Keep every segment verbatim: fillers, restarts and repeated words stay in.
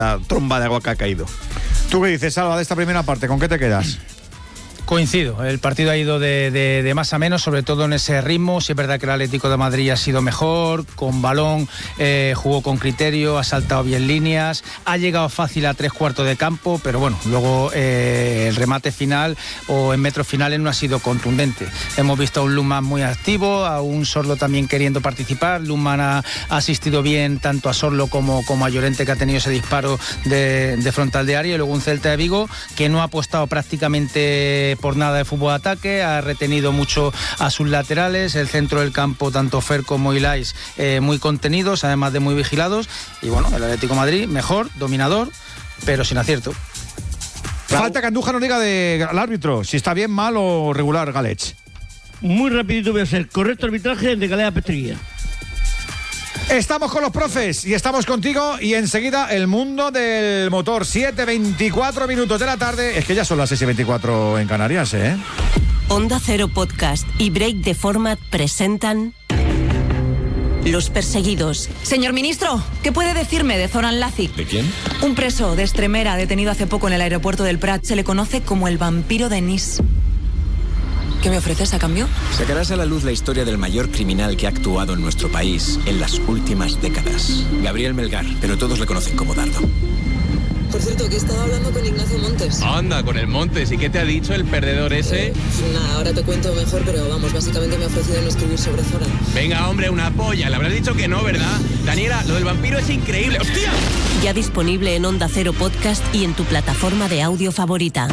la tromba de agua que ha caído. ¿Tú qué dices, Salva, de esta primera parte? ¿Con qué te quedas? Coincido, el partido ha ido de, de, de más a menos, sobre todo en ese ritmo. Sí es verdad que el Atlético de Madrid ha sido mejor, con balón, eh, jugó con criterio, ha saltado bien líneas, ha llegado fácil a tres cuartos de campo, pero bueno, luego eh, el remate final o en metros finales no ha sido contundente. Hemos visto a un Lundman muy activo, a un Sorlo también queriendo participar. Lundman ha, ha asistido bien tanto a Sorlo como, como a Llorente, que ha tenido ese disparo de, de frontal de área, y luego un Celta de Vigo que no ha apostado prácticamente por nada de fútbol de ataque, ha retenido mucho a sus laterales, el centro del campo, tanto Fer como Ilais, eh, muy contenidos, además de muy vigilados, y bueno, el Atlético de Madrid mejor, dominador, pero sin acierto. Falta que Andújar nos diga del árbitro, si está bien, mal o regular, Galech. Muy rapidito voy a ser, correcto arbitraje de Galea Petreguía. Estamos con los profes y estamos contigo, y enseguida el mundo del motor. Siete veinticuatro minutos de la tarde. Es que ya son las seis y veinticuatro en Canarias, ¿eh? Onda Cero Podcast y Break de Format presentan Los Perseguidos. Señor ministro, ¿qué puede decirme de Zoran Lazic? ¿De quién? Un preso de Extremera detenido hace poco en el aeropuerto del Prat. Se le conoce como el vampiro de Nice. ¿Qué me ofreces a cambio? Sacarás a la luz la historia del mayor criminal que ha actuado en nuestro país en las últimas décadas. Gabriel Melgar, pero todos le conocen como Dardo. Por cierto, que he estado hablando con Ignacio Montes. Anda, con el Montes. ¿Y qué te ha dicho el perdedor ese? Eh, nada, ahora te cuento mejor, pero vamos, básicamente me ha ofrecido no escribir sobre Zoran. Venga, hombre, una polla. Le habrás dicho que no, ¿verdad? Daniela, lo del vampiro es increíble. ¡Hostia! Ya disponible en Onda Cero Podcast y en tu plataforma de audio favorita.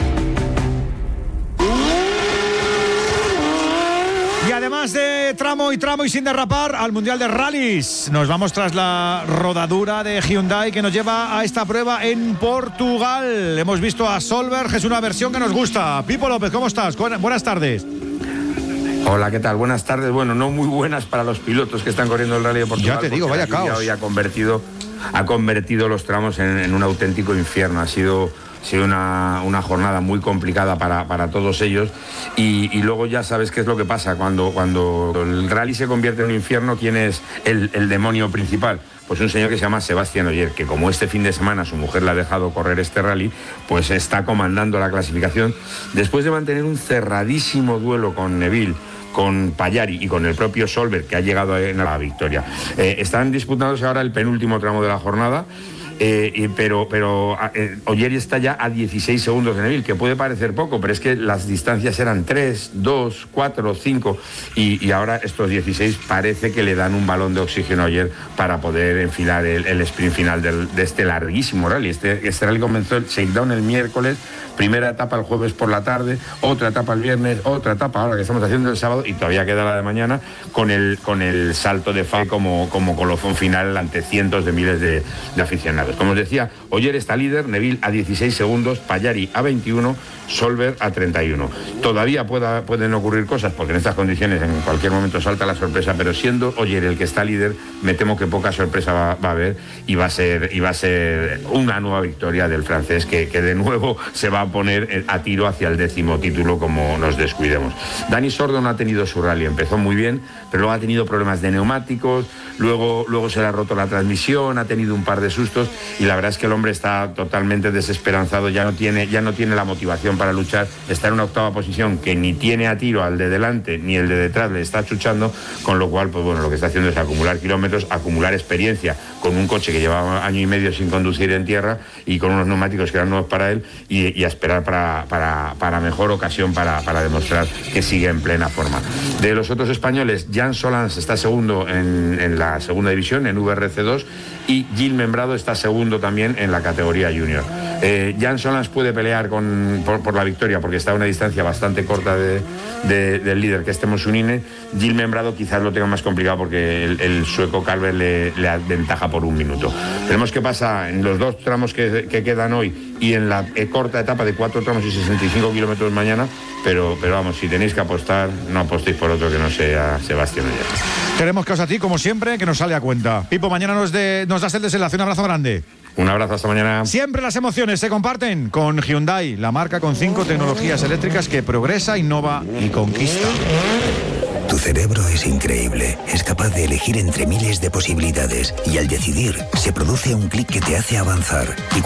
Y además de tramo y tramo y sin derrapar, al Mundial de Rallys. Nos vamos tras la rodadura de Hyundai que nos lleva a esta prueba en Portugal. Hemos visto a Solberg, es una versión que nos gusta. Pipo López, ¿cómo estás? Buenas tardes. Hola, ¿qué tal? Buenas tardes. Bueno, no muy buenas para los pilotos que están corriendo el Rally de Portugal. Ya te digo, vaya caos. Hoy ha convertido, ha convertido los tramos en, en un auténtico infierno. Ha sido... Ha sido una, una jornada muy complicada para, para todos ellos, y, y luego ya sabes qué es lo que pasa cuando, cuando el rally se convierte en un infierno. ¿Quién es el, el demonio principal? Pues un señor que se llama Sebastián Ogier, que como este fin de semana su mujer le ha dejado correr este rally, pues está comandando la clasificación después de mantener un cerradísimo duelo con Neville, con Payari y con el propio Solberg, que ha llegado a la victoria. Eh, están disputándose ahora el penúltimo tramo de la jornada. Eh, pero pero eh, Ogier está ya a dieciséis segundos de Neville, que puede parecer poco, pero es que las distancias eran tres, dos, cuatro, cinco, y, y ahora estos dieciséis parece que le dan un balón de oxígeno a Ogier para poder enfilar el, el sprint final del, de este larguísimo rally. Este, este rally comenzó el shakedown el miércoles, primera etapa el jueves por la tarde, otra etapa el viernes, otra etapa ahora que estamos haciendo el sábado, y todavía queda la de mañana con el, con el salto de fe como, como colofón final ante cientos de miles de, de aficionados. Como os decía, Ogier está líder, Neville a dieciséis segundos, Payari a veintiuno, Solberg a treinta y uno. Todavía pueda, pueden ocurrir cosas, porque en estas condiciones en cualquier momento salta la sorpresa, pero siendo Ogier el que está líder, me temo que poca sorpresa va, va a haber, y va a ser, y va a ser una nueva victoria del francés, que, que de nuevo se va a poner a tiro hacia el décimo título como nos descuidemos. Dani Sordo no ha tenido su rally, empezó muy bien, pero luego ha tenido problemas de neumáticos, luego, luego se le ha roto la transmisión, ha tenido un par de sustos, y la verdad es que el hombre está totalmente desesperanzado, ya no tiene, ya no tiene la motivación para luchar, está en una octava posición que ni tiene a tiro al de delante ni el de detrás le está chuchando, con lo cual pues bueno, lo que está haciendo es acumular kilómetros, acumular experiencia con un coche que llevaba año y medio sin conducir en tierra y con unos neumáticos que eran nuevos para él, y, y a esperar para, para, para mejor ocasión para, para demostrar que sigue en plena forma. De los otros españoles, Jan Solans está segundo en, en la segunda división, en V R C dos, y Gil Membrado está segundo también en la categoría junior. Eh, Jan Solans puede pelear con, por, por la victoria porque está a una distancia bastante corta de, de, del líder, que es Temo Sunine. Gil Membrado quizás lo tenga más complicado porque el, el sueco Calver le, le aventaja por un minuto. Veremos qué pasa en los dos tramos que, que quedan hoy y en la eh, corta etapa de cuatro tramos y sesenta y cinco kilómetros mañana, pero, pero vamos, si tenéis que apostar, no apostéis por otro que no sea Sebastián Ogier. Queremos que os a ti, como siempre, que nos sale a cuenta. Pipo, mañana nos, de, nos das el desenlace. Un abrazo grande. Un abrazo, hasta mañana. Siempre las emociones se comparten con Hyundai, la marca con cinco tecnologías eléctricas que progresa, innova y conquista. Tu cerebro es increíble, es capaz de elegir entre miles de posibilidades y al decidir se produce un clic que te hace avanzar. Y